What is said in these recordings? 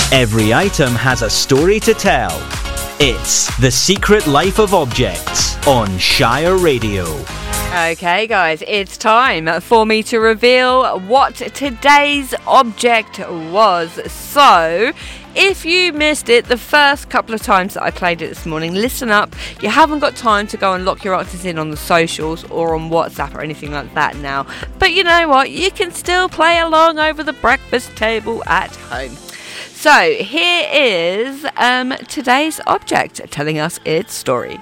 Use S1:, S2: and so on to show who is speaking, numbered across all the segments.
S1: Every item has a story to tell. It's The Secret Life of Objects on Shire Radio.
S2: Okay, guys, it's time for me to reveal what today's object was. So, if you missed it the first couple of times that I played it this morning, listen up. You haven't got time to go and lock your answers in on the socials or on WhatsApp or anything like that now. But you know what? You can still play along over the breakfast table at home. So, here is today's object telling us its story.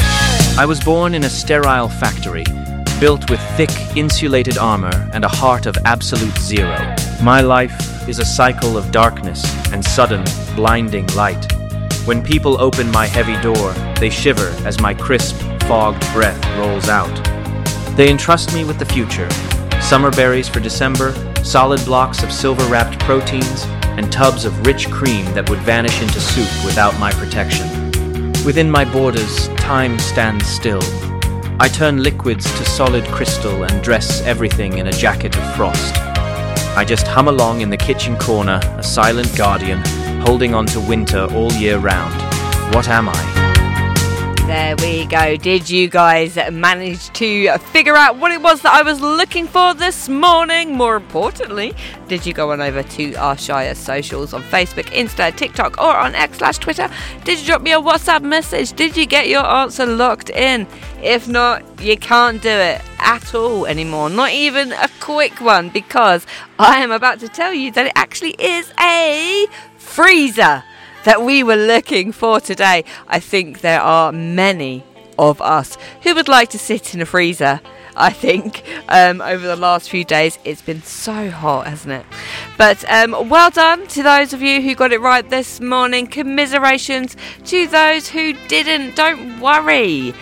S3: I was born in a sterile factory, built with thick, insulated armor and a heart of absolute zero. My life is a cycle of darkness and sudden, blinding light. When people open my heavy door, they shiver as my crisp, fogged breath rolls out. They entrust me with the future. Summer berries for December, solid blocks of silver-wrapped proteins, and tubs of rich cream that would vanish into soup without my protection. Within my borders, time stands still. I turn liquids to solid crystal and dress everything in a jacket of frost. I just hum along in the kitchen corner, a silent guardian, holding on to winter all year round. What am I?
S2: There we go. Did you guys manage to figure out what it was that I was looking for this morning? More importantly, did you go on over to our Shire socials on Facebook, Insta, TikTok, or on X/Twitter? Did you drop me a WhatsApp message? Did you get your answer locked in? If not, you can't do it at all anymore. Not even a quick one, because I am about to tell you that it actually is a freezer that we were looking for today. I think there are many of us who would like to sit in a freezer. I think over the last few days it's been so hot, hasn't it? But well done to those of you who got it right this morning. Commiserations to those who didn't. Don't worry,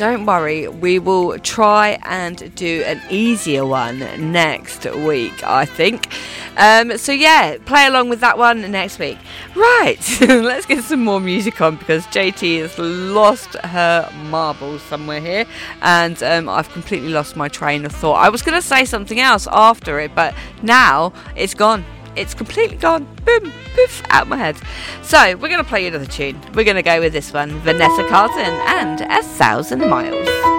S2: we will try and do an easier one next week, I think. So yeah, play along with that one next week. Right, let's get some more music on, because JT has lost her marbles somewhere here, and I've completely lost my train of thought. I was going to say something else after it, but now it's gone. It's completely gone. Boom, poof, out my head. So, we're going to play another tune. We're going to go with this one, Vanessa Carlton and 1,000 Miles.